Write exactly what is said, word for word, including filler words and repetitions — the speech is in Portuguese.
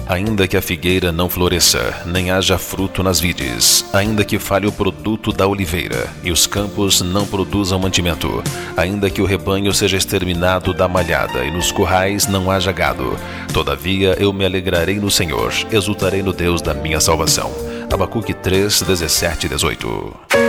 Ainda que a figueira não floresça, nem haja fruto nas vides, ainda que falhe o produto da oliveira, e os campos não produzam mantimento, ainda que o rebanho seja exterminado da malhada, e nos currais não haja gado, todavia eu me alegrarei no Senhor, exultarei no Deus da minha salvação. Abacuque três, dezessete e dezoito.